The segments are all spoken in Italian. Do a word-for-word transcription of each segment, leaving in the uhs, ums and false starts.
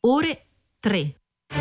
ore tre.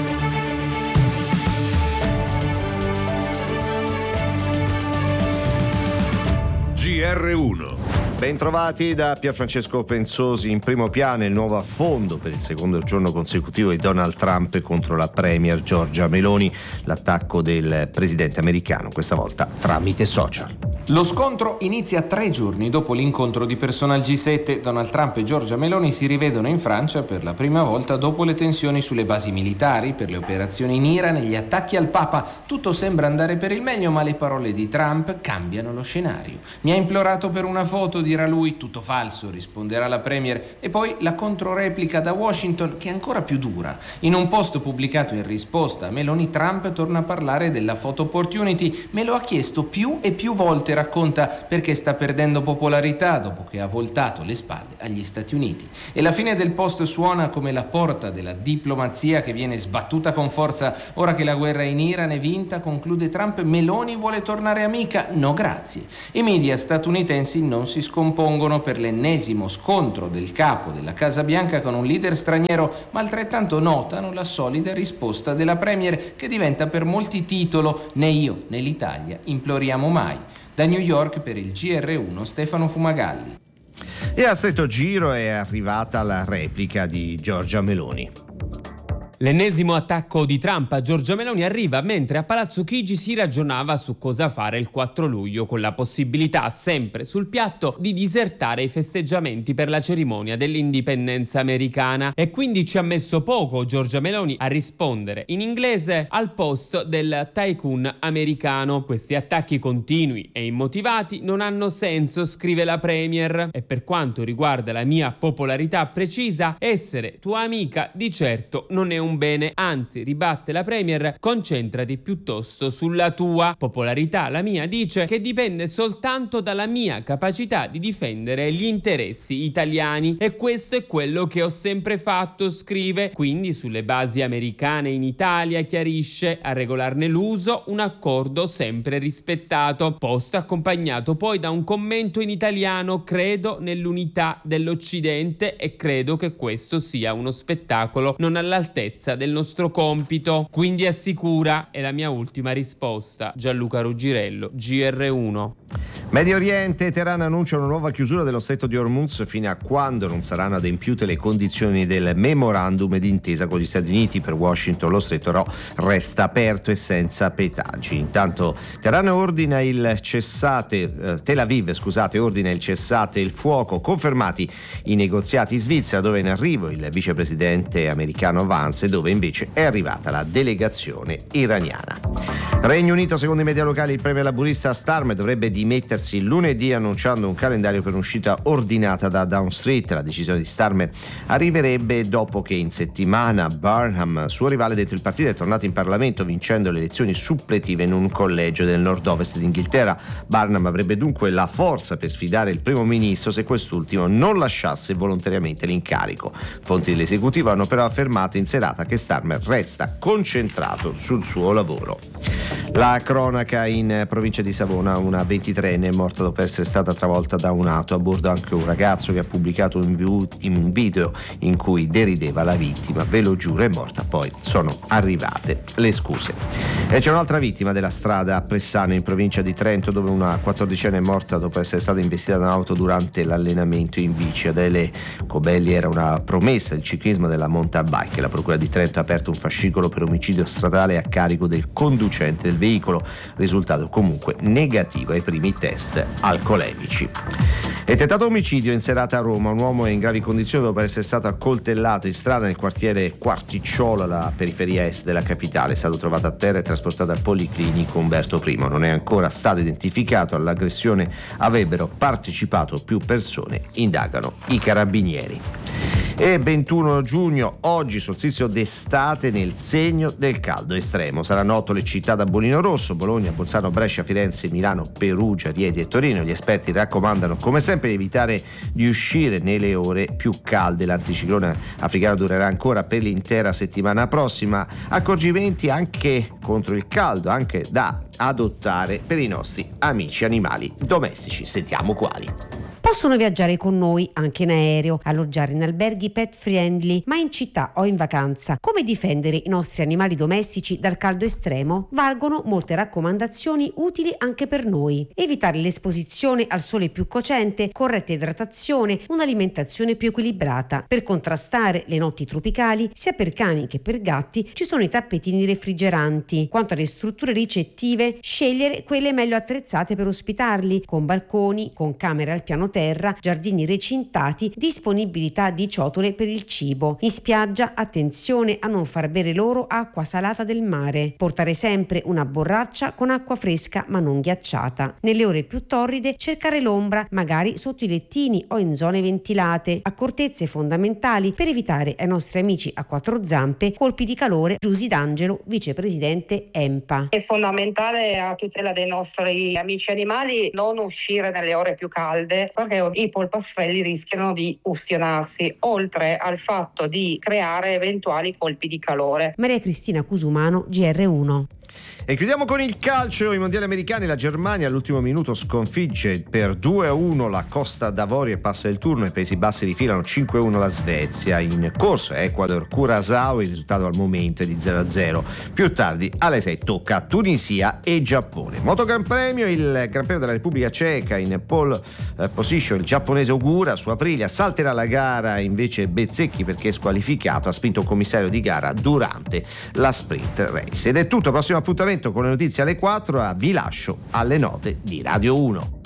G R uno. Bentrovati da Pierfrancesco Pensosi. In primo piano il nuovo affondo per il secondo giorno consecutivo di Donald Trump contro la premier Giorgia Meloni, l'attacco del presidente americano, questa volta tramite social. Lo scontro inizia tre giorni dopo l'incontro di persona al G sette. Donald Trump e Giorgia Meloni si rivedono in Francia per la prima volta dopo le tensioni sulle basi militari, per le operazioni in Iran e gli attacchi al Papa. Tutto sembra andare per il meglio, ma le parole di Trump cambiano lo scenario. Mi ha implorato per una foto, dirà lui. Tutto falso, risponderà la premier. E poi la controreplica da Washington, che è ancora più dura. In un post pubblicato in risposta a Meloni, Trump torna a parlare della photo opportunity. Me lo ha chiesto più e più volte, racconta, perché sta perdendo popolarità dopo che ha voltato le spalle agli Stati Uniti. E la fine del post suona come la porta della diplomazia che viene sbattuta con forza. Ora che la guerra in Iran è vinta, conclude Trump, Meloni vuole tornare amica? No grazie. I media statunitensi non si scompongono per l'ennesimo scontro del capo della Casa Bianca con un leader straniero, ma altrettanto notano la solida risposta della premier, che diventa per molti titolo "Né io né l'Italia imploriamo mai". Da New York per il G R uno Stefano Fumagalli. E a stretto giro è arrivata la replica di Giorgia Meloni. L'ennesimo attacco di Trump a Giorgia Meloni arriva mentre a Palazzo Chigi si ragionava su cosa fare il quattro luglio, con la possibilità sempre sul piatto di disertare i festeggiamenti per la cerimonia dell'indipendenza americana, e quindi ci ha messo poco Giorgia Meloni a rispondere in inglese al post del tycoon americano. Questi attacchi continui e immotivati non hanno senso, scrive la premier, e per quanto riguarda la mia popolarità precisa, essere tua amica di certo non è un bene, anzi, ribatte la premier, concentrati piuttosto sulla tua popolarità. La mia, dice, che dipende soltanto dalla mia capacità di difendere gli interessi italiani, e questo è quello che ho sempre fatto, scrive. Quindi sulle basi americane in Italia, chiarisce, a regolarne l'uso un accordo sempre rispettato. Post accompagnato poi da un commento in italiano: credo nell'unità dell'Occidente e credo che questo sia uno spettacolo non all'altezza del nostro compito. Quindi assicura, è la mia ultima risposta. Gianluca Ruggirello, G R uno. Medio Oriente, Teheran annuncia una nuova chiusura dello stretto di Hormuz fino a quando non saranno adempiute le condizioni del memorandum d'intesa con gli Stati Uniti. Per Washington lo stretto però resta aperto e senza pedaggi. Intanto Teheran ordina il cessate, eh, Tel Aviv scusate, ordina il cessate il fuoco, confermati i negoziati in Svizzera, dove è in arrivo il vicepresidente americano Vance, dove invece è arrivata la delegazione iraniana. Regno Unito, secondo i media locali, il premier laburista Starmer dovrebbe dimettersi lunedì, annunciando un calendario per un'uscita ordinata da Downing Street. La decisione di Starmer arriverebbe dopo che in settimana Burnham, suo rivale dentro il partito, è tornato in Parlamento vincendo le elezioni suppletive in un collegio del nord-ovest d'Inghilterra. Burnham avrebbe dunque la forza per sfidare il primo ministro se quest'ultimo non lasciasse volontariamente l'incarico. Fonti dell'esecutivo hanno però affermato in serata che Starmer resta concentrato sul suo lavoro. La cronaca in provincia di Savona: una ventitreenne è morta dopo essere stata travolta da un'auto, a bordo anche un ragazzo che ha pubblicato un video in cui derideva la vittima. Ve lo giuro, è morta. Poi sono arrivate le scuse. E c'è un'altra vittima della strada a Pressano, in provincia di Trento, dove una quattordicenne è morta dopo essere stata investita da un'auto durante l'allenamento in bici. Adele Cobelli era una promessa del ciclismo della mountain bike. La procura di Trento ha aperto un fascicolo per omicidio stradale a carico del conducente del veicolo, risultato comunque negativo ai primi test alcolemici. E tentato omicidio in serata a Roma: un uomo è in gravi condizioni dopo essere stato accoltellato in strada nel quartiere Quarticciolo, alla periferia est della capitale. È stato trovato a terra e trasportato al Policlinico Umberto primo. Non è ancora stato identificato. All'aggressione avrebbero partecipato più persone, indagano i carabinieri. E ventuno giugno, oggi solstizio d'estate nel segno del caldo estremo. Saranno otto le città da bollino rosso: Bologna, Bolzano, Brescia, Firenze, Milano, Perugia, Rieti e Torino. Gli esperti raccomandano come sempre di evitare di uscire nelle ore più calde. L'anticiclone africano durerà ancora per l'intera settimana prossima. Accorgimenti anche contro il caldo, anche da adottare per i nostri amici animali domestici. Sentiamo quali. Possono viaggiare con noi anche in aereo, alloggiare in alberghi pet friendly, ma in città o in vacanza. Come difendere i nostri animali domestici dal caldo estremo? Valgono molte raccomandazioni utili anche per noi. Evitare l'esposizione al sole più cocente, corretta idratazione, un'alimentazione più equilibrata. Per contrastare le notti tropicali, sia per cani che per gatti, ci sono i tappetini refrigeranti. Quanto alle strutture ricettive, scegliere quelle meglio attrezzate per ospitarli, con balconi, con camere al piano terra, giardini recintati, disponibilità di ciotole per il cibo. In spiaggia, attenzione a non far bere loro acqua salata del mare. Portare sempre una borraccia con acqua fresca ma non ghiacciata. Nelle ore più torride, cercare l'ombra, magari sotto i lettini o in zone ventilate. Accortezze fondamentali per evitare ai nostri amici a quattro zampe colpi di calore. Giusy D'Angelo, vicepresidente EMPA. È fondamentale a tutela dei nostri amici animali non uscire nelle ore più calde, perché i polpastrelli rischiano di ustionarsi, oltre al fatto di creare eventuali colpi di calore. Maria Cristina Cusumano, G R uno. E chiudiamo con il calcio, i mondiali americani. La Germania all'ultimo minuto sconfigge per due a uno la Costa d'Avorio e passa il turno. I Paesi Bassi rifilano cinque a uno la Svezia. In corso Ecuador Curaçao, il risultato al momento è di zero a zero. Più tardi alle sei tocca Tunisia e Giappone. Moto Gran Premio, il Gran Premio della Repubblica Ceca, in pole position il giapponese Ogura, su Aprilia salterà la gara invece Bezzecchi perché è squalificato, ha spinto un commissario di gara durante la sprint race. Ed è tutto, prossimo appuntamento con le notizie alle quattro, a vi lascio alle note di Radio uno.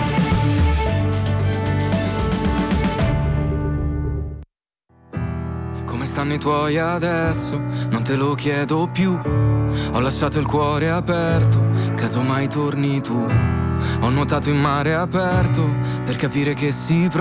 Come stanno i tuoi adesso? Non te lo chiedo più. Ho lasciato il cuore aperto, casomai torni tu. Ho nuotato in mare aperto per capire che si prova.